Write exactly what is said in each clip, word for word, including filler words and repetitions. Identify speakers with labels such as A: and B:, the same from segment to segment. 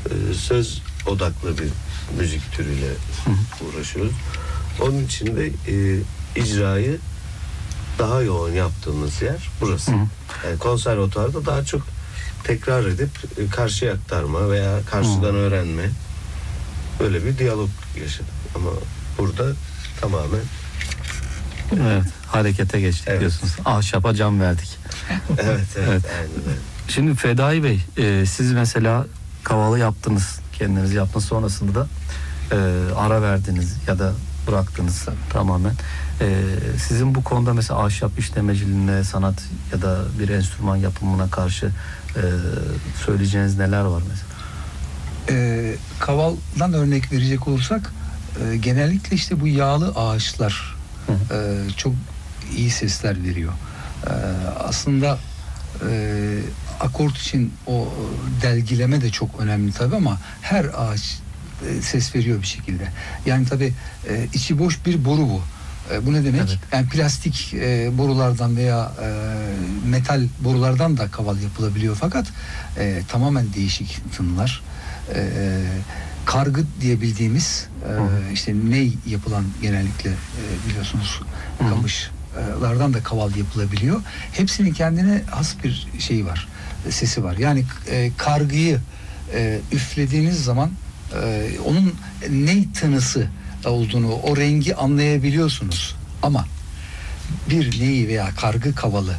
A: e, söz odaklı bir müzik türüyle uğraşıyoruz. Onun için de e, icrayı daha yoğun yaptığımız yer burası. Hı hı. Yani konservatuvarda daha çok tekrar edip e, karşıya aktarma veya karşıdan hı. öğrenme, böyle bir diyalog yaşadık. Ama burada tamamen
B: evet, harekete geçtik evet. diyorsunuz. Ahşapa can verdik.
A: evet, evet, evet. Aynen öyle.
B: Şimdi Fedai Bey, e, siz mesela kavalı yaptınız, kendiniz yaptınız, sonrasında da e, ara verdiniz ya da bıraktınız tamamen. E, sizin bu konuda mesela ahşap işlemeciliğine, sanat ya da bir enstrüman yapımına karşı e, söyleyeceğiniz neler var mesela?
C: E, kavaldan örnek verecek olursak e, genellikle işte bu yağlı ağaçlar e, çok iyi sesler veriyor. E, aslında e, akort için o delgileme de çok önemli tabii, ama her ağaç e, ses veriyor bir şekilde. Yani tabii e, içi boş bir boru bu. E, bu ne demek? Evet. Yani plastik e, borulardan veya e, metal borulardan da kaval yapılabiliyor, fakat e, tamamen değişik tınlar. E, kargı diye bildiğimiz e, işte ney yapılan genellikle e, biliyorsunuz kamışlardan da kaval yapılabiliyor. Hepsinin kendine has bir şeyi var, sesi var. Yani e, kargıyı e, üflediğiniz zaman e, onun ney tınısı olduğunu, o rengi anlayabiliyorsunuz. Ama bir neyi veya kargı kavalı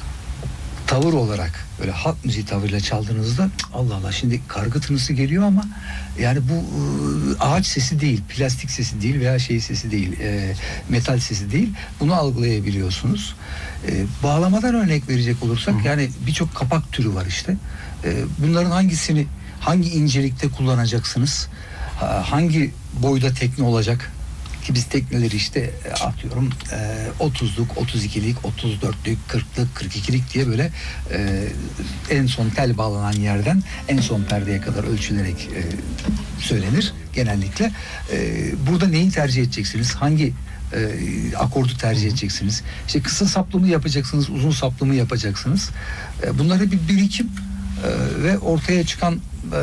C: tavır olarak böyle halk müziği tavırıyla çaldığınızda Allah Allah şimdi kargı tınısı geliyor ama yani bu ağaç sesi değil, plastik sesi değil veya şey sesi değil, e, metal sesi değil. Bunu algılayabiliyorsunuz. E, bağlamadan örnek verecek olursak Hı. yani birçok kapak türü var işte. E, bunların hangisini hangi incelikte kullanacaksınız? Hangi boyda tekne olacak? Ki biz tekneleri işte atıyorum otuzluk, otuz ikilik, otuz dörtlük, kırklık, kırk ikilik diye böyle e, en son tel bağlanan yerden en son perdeye kadar ölçülerek e, söylenir genellikle. E, burada neyi tercih edeceksiniz? Hangi e, akordu tercih edeceksiniz? İşte kısa saplı mı yapacaksınız, uzun saplı mı yapacaksınız? E, bunları bir birikim e, ve ortaya çıkan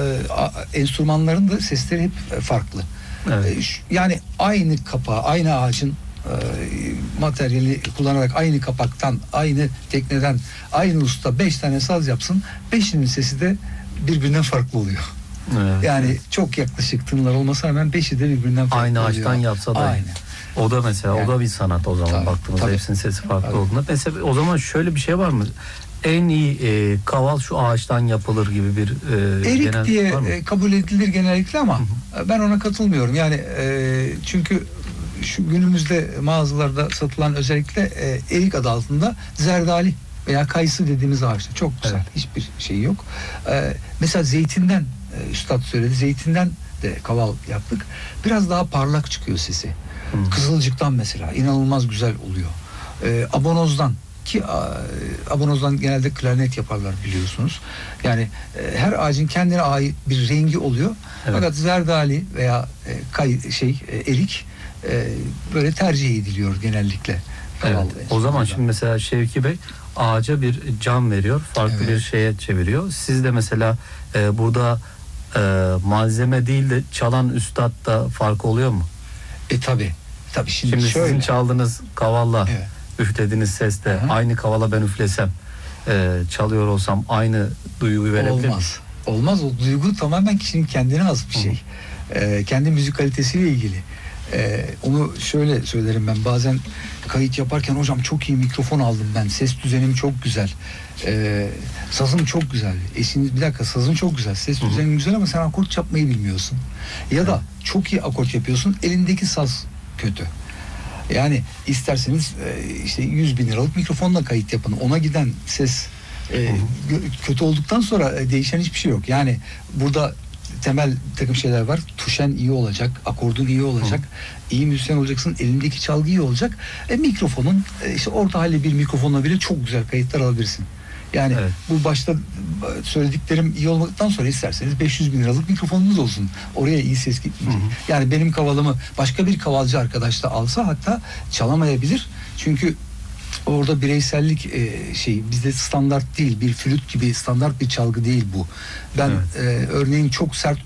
C: e, enstrümanların da sesleri hep farklı. Evet. Yani aynı kapağı, aynı ağacın e, materyali kullanarak aynı kapaktan, aynı tekneden, aynı usta beş tane saz yapsın, beşinin sesi de birbirinden farklı oluyor. Evet. Yani çok yaklaşık tınlar olmasına rağmen beşi de birbirinden farklı
B: aynı
C: oluyor.
B: Aynı ağaçtan yapsa da.
C: Aynı.
B: O da mesela, yani, o da bir sanat o zaman tabii, baktığımızda tabii. Hepsinin sesi farklı tabii. olduğunda. Mesela o zaman şöyle bir şey var mı? En iyi e, kaval şu ağaçtan yapılır gibi bir e,
C: erik
B: genel
C: diye e, kabul edilir genellikle, ama hı hı. ben ona katılmıyorum. Yani e, çünkü şu günümüzde mağazalarda satılan özellikle e, erik adı altında zerdali veya kayısı dediğimiz ağaçta çok güzel. Evet. Hiçbir şey yok. E, mesela zeytinden e, üstad söyledi. Zeytinden de kaval yaptık. Biraz daha parlak çıkıyor sesi. Hı hı. Kızılcıktan mesela inanılmaz güzel oluyor. E, abonozdan ki abonozdan genelde klarnet yaparlar biliyorsunuz. Yani e, her ağacın kendine ait bir rengi oluyor. Evet. Fakat zerdali veya e, kay şey e, erik e, böyle tercih ediliyor genellikle.
B: Evet. O zaman şimdi mesela Şevki Bey ağaca bir can veriyor, farklı evet. bir şeye çeviriyor. Siz de mesela e, burada e, malzeme değil de çalan üstad da fark oluyor mu?
C: E tabi. Tabi şimdi,
B: şimdi
C: şöyle.
B: Sizin çaldığınız kavalla evet. üflediğiniz seste Hı-hı. aynı kavala ben üflesem e, çalıyor olsam aynı duyguyu verebilir mi?
C: Olmaz. Olmaz. O duygu tamamen kişinin kendine has bir şey. E, kendi müzikalitesiyle ilgili. E, onu şöyle söylerim ben. Bazen kayıt yaparken hocam çok iyi mikrofon aldım ben. Ses düzenim çok güzel. E, sazım çok güzel. Eşiniz bir dakika sazın çok güzel. Ses Hı-hı. düzenin güzel ama sen akort yapmayı bilmiyorsun. Ya da Hı-hı. çok iyi akort yapıyorsun. Elindeki saz kötü. Yani isterseniz işte yüz bin liralık mikrofonla kayıt yapın. Ona giden ses e, kötü olduktan sonra değişen hiçbir şey yok. Yani burada temel bir takım şeyler var. Tuşen iyi olacak, akordun iyi olacak, Hı. iyi müzisyen olacaksın, elindeki çalgı iyi olacak. E, mikrofonun e, işte orta halli bir mikrofonla bile çok güzel kayıtlar alabilirsin. Yani evet. bu başta söylediklerim iyi olmaktan sonra isterseniz beş yüz bin liralık mikrofonunuz olsun. Oraya iyi ses gitmeyecek. Hı hı. Yani benim kavalımı başka bir kavalcı arkadaş da alsa hatta çalamayabilir. Çünkü orada bireysellik e, şey bizde standart değil. Bir flüt gibi standart bir çalgı değil bu. Ben evet. e, örneğin çok sert